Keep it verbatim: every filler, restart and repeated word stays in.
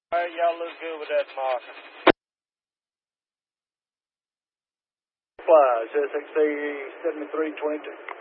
All right, y'all look good with that marker. Flies, S X A seventy-three twenty-two.